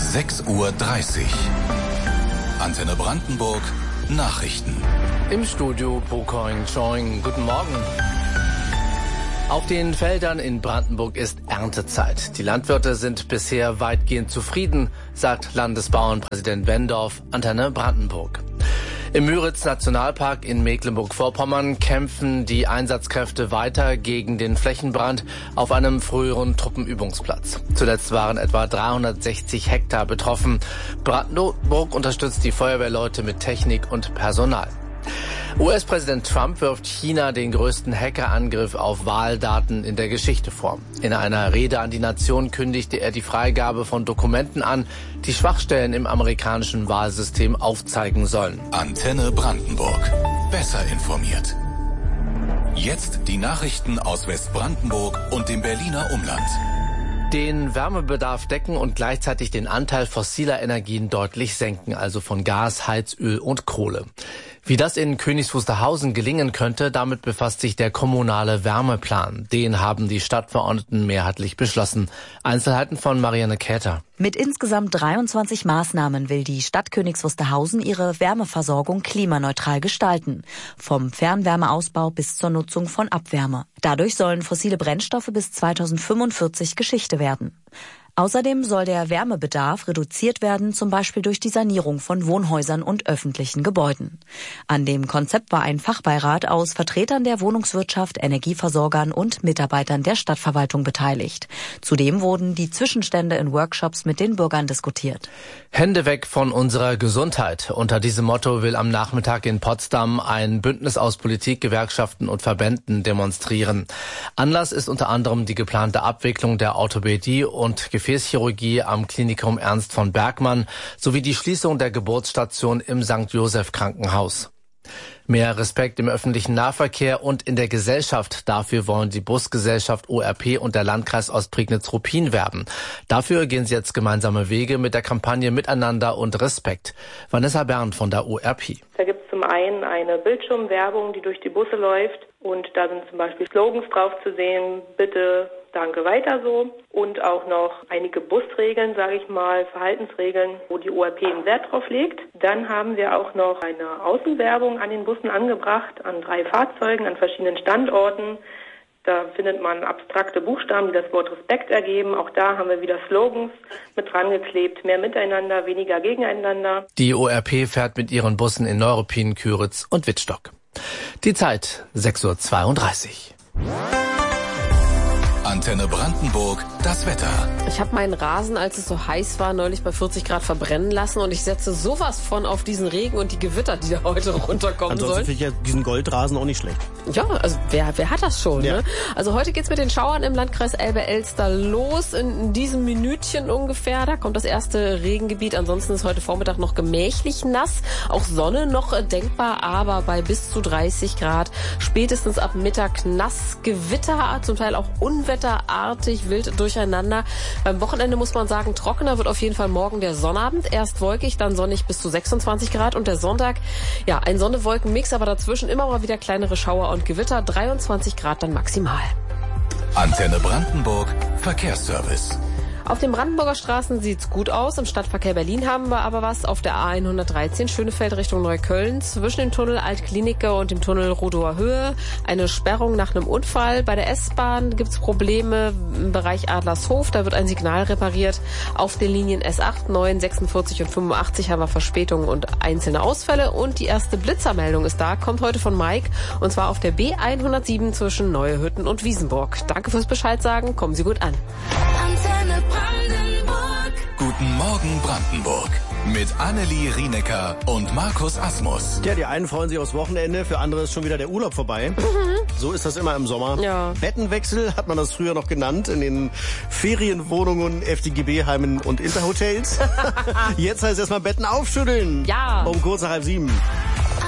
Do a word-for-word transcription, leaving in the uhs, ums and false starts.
sechs Uhr dreißig. Antenne Brandenburg, Nachrichten. Im Studio Bokoing Choing. Guten Morgen. Auf den Feldern in Brandenburg ist Erntezeit. Die Landwirte sind bisher weitgehend zufrieden, sagt Landesbauernpräsident Wendorf, Antenne Brandenburg. Im Müritz-Nationalpark in Mecklenburg-Vorpommern kämpfen die Einsatzkräfte weiter gegen den Flächenbrand auf einem früheren Truppenübungsplatz. Zuletzt waren etwa dreihundertsechzig Hektar betroffen. Brandenburg unterstützt die Feuerwehrleute mit Technik und Personal. U S-Präsident Trump wirft China den größten Hackerangriff auf Wahldaten in der Geschichte vor. In einer Rede an die Nation kündigte er die Freigabe von Dokumenten an, die Schwachstellen im amerikanischen Wahlsystem aufzeigen sollen. Antenne Brandenburg. Besser informiert. Jetzt die Nachrichten aus Westbrandenburg und dem Berliner Umland. Den Wärmebedarf decken und gleichzeitig den Anteil fossiler Energien deutlich senken, also von Gas, Heizöl und Kohle. Wie das in Königs Wusterhausen gelingen könnte, damit befasst sich der kommunale Wärmeplan. Den haben die Stadtverordneten mehrheitlich beschlossen. Einzelheiten von Marianne Käther. Mit insgesamt dreiundzwanzig Maßnahmen will die Stadt Königs Wusterhausen ihre Wärmeversorgung klimaneutral gestalten. Vom Fernwärmeausbau bis zur Nutzung von Abwärme. Dadurch sollen fossile Brennstoffe bis zweitausendfünfundvierzig Geschichte werden. Außerdem soll der Wärmebedarf reduziert werden, zum Beispiel durch die Sanierung von Wohnhäusern und öffentlichen Gebäuden. An dem Konzept war ein Fachbeirat aus Vertretern der Wohnungswirtschaft, Energieversorgern und Mitarbeitern der Stadtverwaltung beteiligt. Zudem wurden die Zwischenstände in Workshops mit den Bürgern diskutiert. Hände weg von unserer Gesundheit. Unter diesem Motto will am Nachmittag in Potsdam ein Bündnis aus Politik, Gewerkschaften und Verbänden demonstrieren. Anlass ist unter anderem die geplante Abwicklung der Orthopädie und Gefäßchirurgie am Klinikum Ernst von Bergmann sowie die Schließung der Geburtsstation im Sankt Joseph Krankenhaus. Mehr Respekt im öffentlichen Nahverkehr und in der Gesellschaft. Dafür wollen die Busgesellschaft O R P und der Landkreis Ostprignitz-Ruppin werben. Dafür gehen sie jetzt gemeinsame Wege mit der Kampagne Miteinander und Respekt. Vanessa Bernd von der O R P. Da gibt es zum einen eine Bildschirmwerbung, die durch die Busse läuft. Und da sind zum Beispiel Slogans drauf zu sehen, bitte, danke, weiter so. Und auch noch einige Busregeln, sage ich mal, Verhaltensregeln, wo die O R P einen Wert drauf legt. Dann haben wir auch noch eine Außenwerbung an den Bussen angebracht, an drei Fahrzeugen, an verschiedenen Standorten. Da findet man abstrakte Buchstaben, die das Wort Respekt ergeben. Auch da haben wir wieder Slogans mit dran geklebt. Mehr miteinander, weniger gegeneinander. Die O R P fährt mit ihren Bussen in Neuruppin, Küritz und Wittstock. Die Zeit sechs Uhr zweiunddreißig. Antenne Brandenburg, das Wetter. Ich habe meinen Rasen, als es so heiß war, neulich bei vierzig Grad verbrennen lassen und ich setze sowas von auf diesen Regen und die Gewitter, die da heute runterkommen Ansonsten sollen. finde ich ja diesen Goldrasen auch nicht schlecht. Ja, also wer, wer hat das schon? Ja. Ne? Also heute geht's mit den Schauern im Landkreis Elbe-Elster los, in diesem Minütchen ungefähr. Da kommt das erste Regengebiet. Ansonsten ist heute Vormittag noch gemächlich nass. Auch Sonne noch denkbar, aber bei bis zu dreißig Grad. Spätestens ab Mittag nass, Gewitter, zum Teil auch unwetterartig, wild durcheinander. Beim Wochenende muss man sagen, trockener wird auf jeden Fall morgen der Sonnabend. Erst wolkig, dann sonnig bis zu sechsundzwanzig Grad. Und der Sonntag, ja, ein Sonne-Wolken-Mix, aber dazwischen immer mal wieder kleinere Schauer und Gewitter, dreiundzwanzig Grad dann maximal. Antenne Brandenburg, Verkehrsservice. Auf den Brandenburger Straßen sieht's gut aus. Im Stadtverkehr Berlin haben wir aber was. Auf der A hundertdreizehn Schönefeld Richtung Neukölln zwischen dem Tunnel Altklinike und dem Tunnel Rudower Höhe eine Sperrung nach einem Unfall. Bei der S-Bahn gibt's Probleme im Bereich Adlershof. Da wird ein Signal repariert. Auf den Linien S acht, neun, sechsundvierzig und fünfundachtzig haben wir Verspätungen und einzelne Ausfälle. Und die erste Blitzermeldung ist da, kommt heute von Mike. Und zwar auf der B hundertsieben zwischen Neuehütten und Wiesenburg. Danke fürs Bescheid sagen. Kommen Sie gut an. Antenne Brandenburg. Guten Morgen Brandenburg. Mit Annelie Rienecker und Markus Asmus. Ja, die einen freuen sich aufs Wochenende, für andere ist schon wieder der Urlaub vorbei. Mhm. So ist das immer im Sommer. Ja. Bettenwechsel hat man das früher noch genannt in den Ferienwohnungen, F D G B-Heimen und Interhotels. Jetzt heißt es erstmal Betten aufschütteln. Ja. Um kurz nach halb sieben.